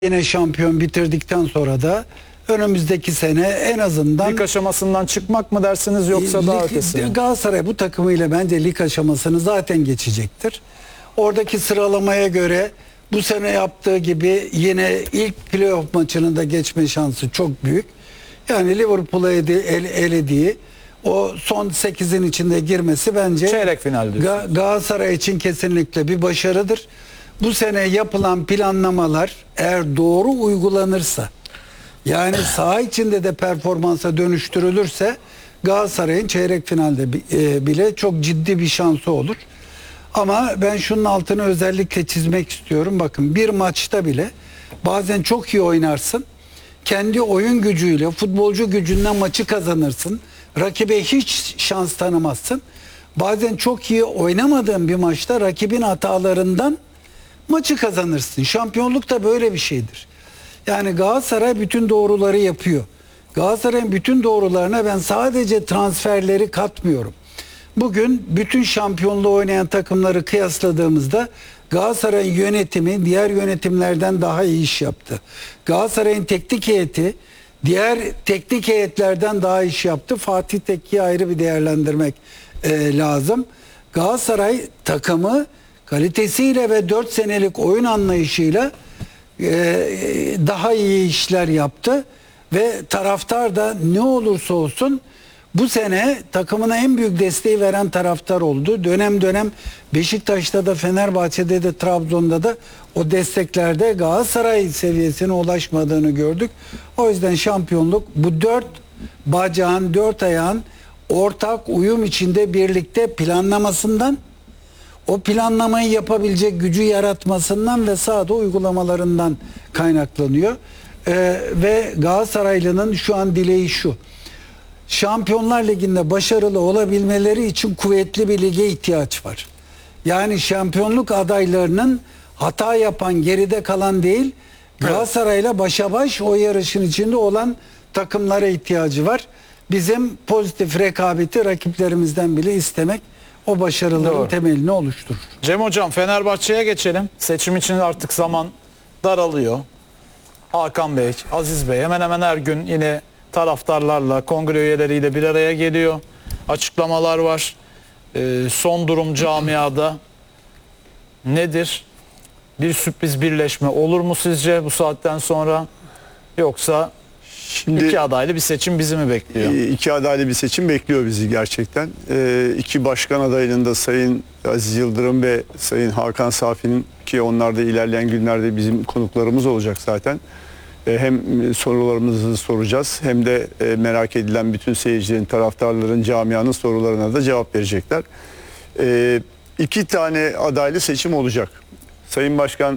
Yine şampiyon bitirdikten sonra da önümüzdeki sene en azından Lig aşamasından çıkmak mı dersiniz yoksa daha ötesi mi? Galatasaray bu takımıyla bence lig aşamasını zaten geçecektir. Oradaki sıralamaya göre bu sene yaptığı gibi yine ilk playoff maçının da geçme şansı çok büyük. Yani Liverpool'a elediği o son 8'in içinde girmesi bence Çeyrek final diyorsunuz. Galatasaray için kesinlikle bir başarıdır. Bu sene yapılan planlamalar eğer doğru uygulanırsa, yani saha içinde de performansa dönüştürülürse Galatasaray'ın çeyrek finalde bile çok ciddi bir şansı olur. Ama ben şunun altını özellikle çizmek istiyorum. Bakın, bir maçta bile bazen çok iyi oynarsın. Kendi oyun gücüyle, futbolcu gücünden maçı kazanırsın. Rakibe hiç şans tanımazsın. Bazen çok iyi oynamadığın bir maçta rakibin hatalarından maçı kazanırsın. Şampiyonluk da böyle bir şeydir. Yani Galatasaray bütün doğruları yapıyor. Galatasaray'ın bütün doğrularına ben sadece transferleri katmıyorum. Bugün bütün şampiyonluğu oynayan takımları kıyasladığımızda Galatasaray'ın yönetimi diğer yönetimlerden daha iyi iş yaptı. Galatasaray'ın teknik heyeti diğer teknik heyetlerden daha iş yaptı. Fatih Tekke'yi ayrı bir değerlendirmek lazım. Galatasaray takımı kalitesiyle ve 4 senelik oyun anlayışıyla daha iyi işler yaptı ve taraftar da ne olursa olsun bu sene takımına en büyük desteği veren taraftar oldu. Dönem dönem Beşiktaş'ta da, Fenerbahçe'de de, Trabzon'da da o desteklerde Galatasaray seviyesine ulaşmadığını gördük. O yüzden şampiyonluk bu 4 bacağın, 4 ayağın ortak uyum içinde birlikte planlamasından, o planlamayı yapabilecek gücü yaratmasından ve sahada uygulamalarından kaynaklanıyor. Ve Galatasaraylı'nın şu an dileği şu: Şampiyonlar Ligi'nde başarılı olabilmeleri için kuvvetli bir lige ihtiyaç var. Yani şampiyonluk adaylarının hata yapan, geride kalan değil, Galatasaray'la başa baş o yarışın içinde olan takımlara ihtiyacı var. Bizim pozitif rekabeti rakiplerimizden bile istemek o başarıların Doğru. temelini oluşturur. Cem Hocam, Fenerbahçe'ye geçelim. Seçim için artık zaman daralıyor. Hakan Bey, Aziz Bey hemen hemen her gün yine taraftarlarla, kongre üyeleriyle bir araya geliyor. Açıklamalar var. Son durum camiada nedir? Bir sürpriz birleşme olur mu sizce bu saatten sonra? Yoksa Şimdi iki adaylı bir seçim bizi mi bekliyor? iki adaylı bir seçim bekliyor bizi gerçekten. İki başkan adayının da Sayın Aziz Yıldırım ve Sayın Hakan Safi'nin, ki onlar da ilerleyen günlerde bizim konuklarımız olacak zaten. Hem sorularımızı soracağız hem de merak edilen bütün seyircilerin, taraftarların, camianın sorularına da cevap verecekler. İki tane adaylı seçim olacak. Sayın Başkan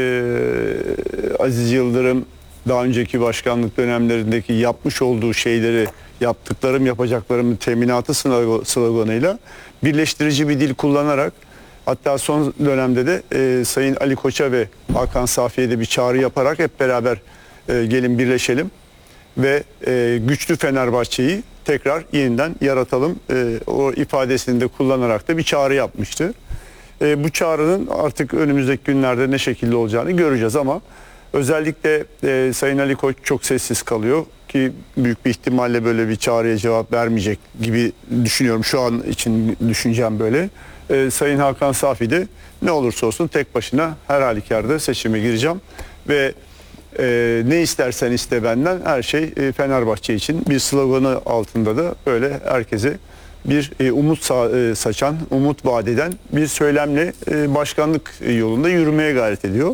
Aziz Yıldırım daha önceki başkanlık dönemlerindeki yapmış olduğu şeyleri, yaptıklarım yapacaklarımın teminatı sloganıyla birleştirici bir dil kullanarak, hatta son dönemde de Sayın Ali Koç'a ve Hakan Safi'ye de bir çağrı yaparak hep beraber gelin birleşelim ve güçlü Fenerbahçe'yi tekrar yeniden yaratalım. O ifadesini de kullanarak da bir çağrı yapmıştı. Bu çağrının artık önümüzdeki günlerde ne şekilde olacağını göreceğiz ama özellikle Sayın Ali Koç çok sessiz kalıyor ki büyük bir ihtimalle böyle bir çağrıya cevap vermeyecek gibi düşünüyorum. Şu an için düşüncem böyle. Sayın Hakan Safi de ne olursa olsun tek başına her halükarda seçime gireceğim ve ne istersen iste benden, her şey Fenerbahçe için bir sloganı altında da böyle herkese bir umut saçan, umut vaat eden bir söylemle başkanlık yolunda yürümeye gayret ediyor.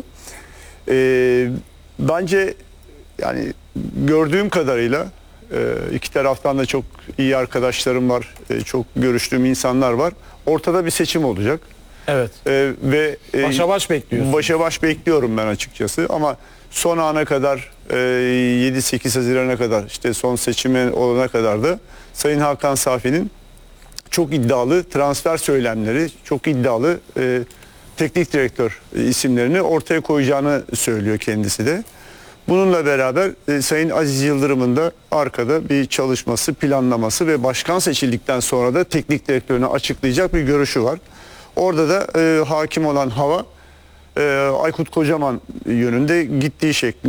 Bence yani gördüğüm kadarıyla iki taraftan da çok iyi arkadaşlarım var, çok görüştüğüm insanlar var. Ortada bir seçim olacak. Evet. Ve Başa baş bekliyorsun. Başa baş bekliyorum ben açıkçası ama son ana kadar 7-8 Haziran'a kadar, işte son seçime olana kadar da Sayın Hakan Safi'nin çok iddialı transfer söylemleri, çok iddialı teknik direktör isimlerini ortaya koyacağını söylüyor kendisi de. Bununla beraber Sayın Aziz Yıldırım'ın da arkada bir çalışması, planlaması ve başkan seçildikten sonra da teknik direktörünü açıklayacak bir görüşü var. Orada da hakim olan hava Aykut Kocaman yönünde gittiği şeklinde